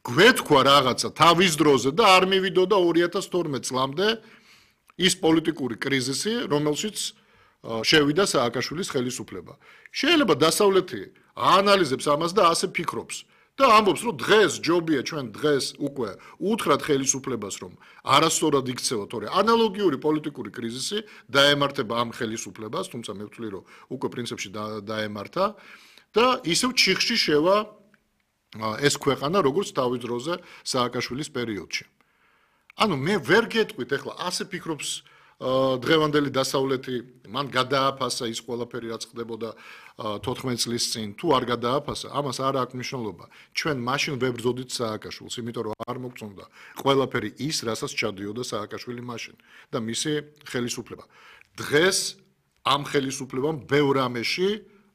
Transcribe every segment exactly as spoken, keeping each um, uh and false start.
გვეთქვა რაღაცა თავის დროზე და არ მივიდოდა ორი ათას თორმეტ წლამდე ის პოლიტიკური კრიზისი, რომელშიც შევიდა სააკაშვილის ხელისუფლება. შეიძლება დასავლეთი აანალიზებს ამას და ასე ფიქრობს და ამბობს, რომ დღეს ჯობია ჩვენ დღეს უკვე უთხრათ ხელისუფლებას, რომ არასწორად იქცევა, თორე ანალოგიური პოლიტიკური კრიზისი დაემართება ამ ხელისუფლებას, თუმცა მე ვთვლი, რომ უკვე პრინციპში დაემართა და ისევ ჩიხში შევა ეს ქვეყანა, როგორც თავის დროზე სააკაშვილის პერიოდში. ანუ მე ვერ გეტყვით, ეხლა ასე ფიქრობს დღევანდელი დასავლეთი, მან გადააფასა ის ყველაფერი, რაც ხდებოდა თოთხმეტ წლის წინ, თუ არ გადააფასა, ამას არ აქვს მნიშვნელობა. ჩვენ მაშინ ვებრძოდით სააკაშვილს, იმიტომ რომ არ მოგწონდა ყველაფერი ის, რასაც ჩადიოდა სააკაშვილი მაშინ და მისი ხელისუფლება. დღეს ამ ხელისუფლებამ ბევრ რამეში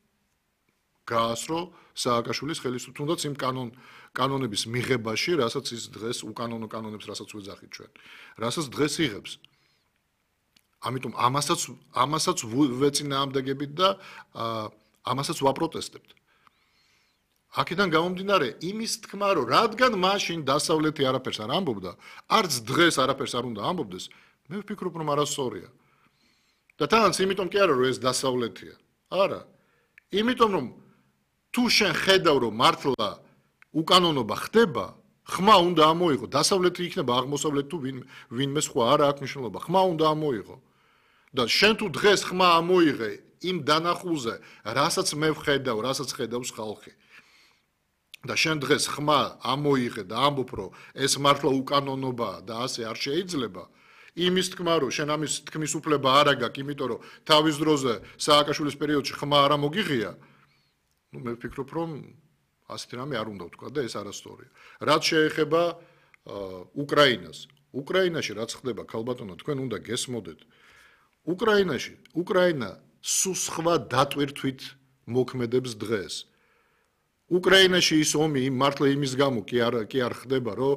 გაასრო სააკაშვილის ხელისუფლება, თუნდაც იმ კანონ კანონების მიღებაში, რასაც ის დღეს უკანონო კანონებს, რასაც ვეძახით ჩვენ, რასაც დღეს იღებს. ამიტომ ამასაც ამასაც ვეწინააღმდეგებით და ამასაც ვაპროტესტებთ. აქედან გამომდინარე, იმის თქმა, რომ რადგან მაშინ დასავლეთი არაფერს არ ამბობდა, არც დღეს არაფერს არ უნდა ამბობდეს, მე ვფიქრობ, რომ არასწორია. და თანაც იმიტომ კი არა, რომ ეს დასავლეთია. არა. იმიტომ რომ თუ შენ ხედავ, რომ მართლა უკანონობა ხდება, ხმა უნდა ამოიღო, დასავლეთი იქნება აღმოსავლეთი თუ ვინმე სხვა, არა აქვს მნიშვნელობა, ხმა უნდა ამოიღო. და შენ თუ დღეს ხმა ამოიღე იმ დანახულზე, რასაც მე ვხედავ, რასაც ხედავს ხალხი. და შენ დღეს ხმა ამოიღე და ამბობ, რომ ეს მართლა უკანონობაა და ასე არ შეიძლება. იმის თქმა, რომ შენ ამის თქმის უფლება არ აქვს, იმიტომ რომ თავის დროზე სააკაშვილის პერიოდში ხმა არ მოგიღია. ნუ მე ვფიქრობ, რომ ასეთი რამე არ უნდა ვთქვა და ეს არასწორია. რაც შეეხება უკრაინას. უკრაინაში რაც ხდება, ქალბატონო, თქვენ უნდა გესმოდეთ. უკრაინაში, უკრაინა სულ სხვა დატვირთვით მოქმედებს დღეს. უკრაინაში ის ომი მართლა იმის გამო კი არ კი არ ხდება, რომ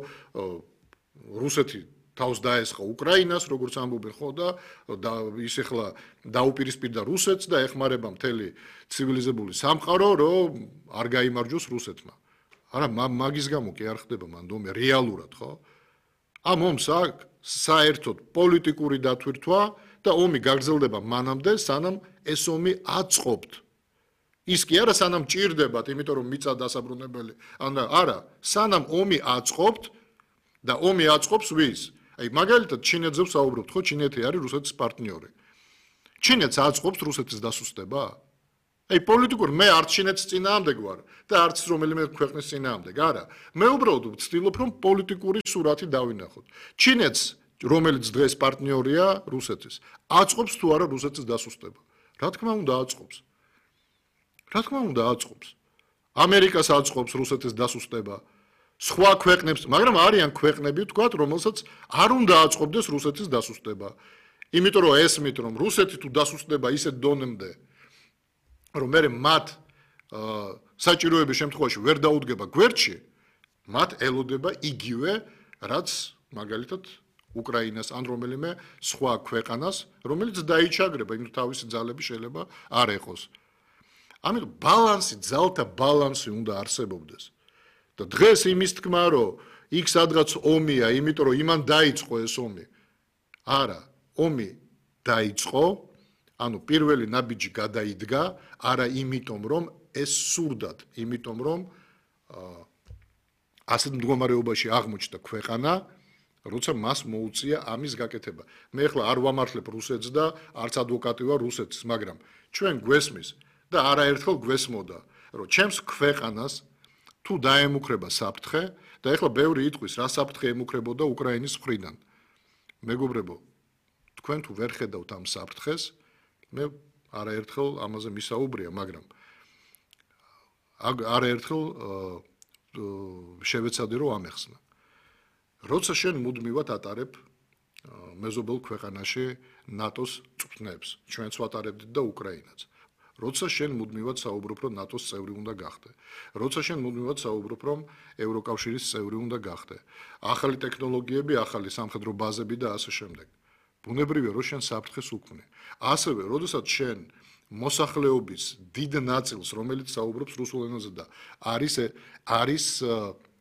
რუსეთი თავს დაესხა უკრაინას, როგორც ამბობენ ხო და ის ახლა დაუპირისპირდა რუსეთს და ეხმარება მთელი ცივილიზებული სამყარო, რომ არ გაიმარჯვოს რუსეთმა. არა, მაგის გამო კი არ ხდება მანდ ომი რეალურად, ხო? ამ ომს აქვს საერთოდ პოლიტიკური დათვირთვა და ომი გაგრძელდება მანამდე, სანამ ეს ომი აწყობთ. ის კი არა, სანამ ჭირდებათ, იმიტომ რომ მიწა დასაბრუნებელი, არა, სანამ ომი აწყობთ და ომი აწყობს ვის? აი, მაგალითად, ჩინეთზე ვსაუბრობთ, ხო, ჩინეთი არის რუსეთის პარტნიორი. ჩინეთს აწყობს რუსეთის დასუსტება? აი, პოლიტიკურ მე არც ჩინეთის წინააღმდეგ ვარ და არც რომელიმე ქვეყნის წინააღმდეგ, არა. მე უბრალოდ ვცდილობ, რომ პოლიტიკური სურათი დავინახოთ. ჩინეთს, რომელიც დღეს პარტნიორია რუსეთის, აწყობს თუ არა რუსეთის დასუსტება? რა თქმა უნდა, აწყობს. რა თქმა უნდა, აწყობს. ამერიკას აწყობს რუსეთის დასუსტება. სხვა ქვეყნებს, მაგრამ არიან ქვეყნები, თქვათ, რომელსაც არ უნდა აწყობდეს რუსეთის დასუსტება. იმიტომ რომ ესმით, რომ რუსეთი თუ დასუსტდება ისეთ დონემდე, რომ მე მათ საჭიროების შემთხვევაში ვერ დაუდგება გვერდში, მათ ელოდება იგივე, რაც მაგალითად უკრაინას ან რომელიმე სხვა ქვეყანას, რომელიც დაიჩაგრება, იმიტომ თავისი ძალები შეიძლება არ ეყოს. ამიტომ ბალანსი, ძალთა ბალანსი უნდა არსებობდეს. და დღეს იმის თქმა, რომ იქ სადღაც ომია, იმიტომ რომ იმან დაიწყო ეს ომი. არა, ომი დაიწყო, ანუ პირველი ნაბიჯი გადაიდგა, არა იმიტომ რომ ეს სურდათ, იმიტომ რომ ასეთ მდგომარეობაში აღმოჩნდა ქვეყანა, როცა მას მოუწია ამის გაკეთება. მე ახლა არ ვამართლებ რუსეთს და არც ადვოკატი ვარ რუსეთის, მაგრამ ჩვენ გვესმის და არაერთხელ გვესმოდა, რომ ჩემს ქვეყანას თუ დაემუქრება საფრთხე და ახლა ბევრი იტყვის, რა საფრთხე ემუქრებოდა უკრაინის მხრიდან. მეგობრებო, თქვენ თუ ვერ ხედავთ ამ საფრთხეს, მე არაერთხელ ამაზე მისაუბრია, მაგრამ არაერთხელ შევეცადე რომ ამეხსნა. როცა შენ მუდმივად ატარებ მეზობელ ქვეყანაში ნატოს წვრთნებს, ჩვენც ვატარებდით და უკრაინაც. როცა შენ მუდმივად საუბრობ, რომ ნატოს წევრი უნდა გახდე. როცა შენ მუდმივად საუბრობ, რომ ევროკავშირის წევრი უნდა გახდე. ახალი ტექნოლოგიები, ახალი სამხედრო ბაზები და ასე შემდეგ. ბუნებრივია, რომ შენ საფრთხეს უქმნი. ასევე, როდესაც შენ მოსახლეობის დიდ ნაწილს, რომელიც საუბრობს რუსულ ენაზე და არის არის